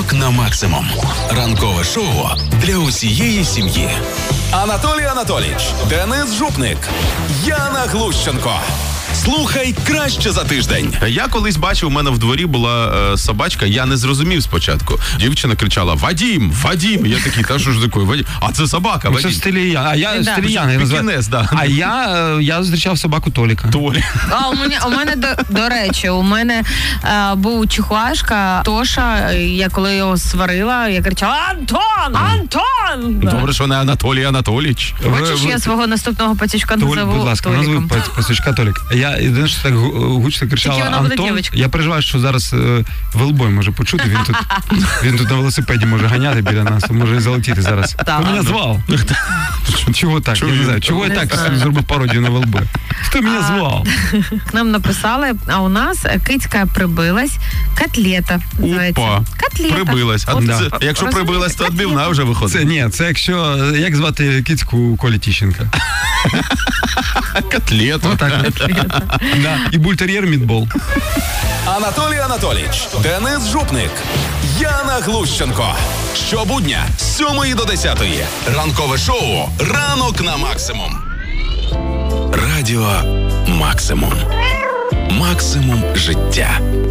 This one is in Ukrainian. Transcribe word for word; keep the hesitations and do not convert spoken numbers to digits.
Ранок на максимум. Ранкове шоу для усієї сім'ї. Анатолій Анатолійович, Денис Жупник, Яна Глущенко. Слухай краще за тиждень. Я колись бачив, у мене в дворі була е, собачка, я не зрозумів спочатку. Дівчина кричала: «Вадім! Вадім!» Я такий, та що ж таке? Вадім? А це собака, Вадім. Це стилія, а я Да. стиліян, я називаю. Пекінес, да. А я, е, я зустрічав собаку Толіка. Толі. А у мене, у мене до, до речі, у мене е, був чихуашка Тоша. Я коли його сварила, я кричала: Антон! Антон! Добре, що не Анатолій Анатолійович. Хочеш, я свого наступного пацючка Толь, назову будь ласка, Толіком? назви пасючка Толік. Я єдине, що так гу- гучно кричала Тільки вона буде Антон. дівочкою. Я переживаю, що зараз е, Велбой може почути. Він тут, він тут на велосипеді може ганяти біля нас, може і залетіти зараз. Так. Хто мене звав? Чого так? Я не знаю. Чого я так зробив пародію на Велбой? Хто мене звав? Нам написали, а у нас кицька прибилась, котлета. називається. Опа. Котлета. Прибилась. А От, це, да. якщо Розумієте? прибилась, то відбивна вже виходить. Це ні, це якщо як звати кицьку Колі Тіщенка. Котлету. Так. Да. І бультер'єр Мідбол. Анатолій Анатолійович, Денис Жупник, Яна Глущенко. Щобудня з сьомої до десятої. Ранкове шоу «Ранок на максимум». Радіо «Максимум». Максимум життя.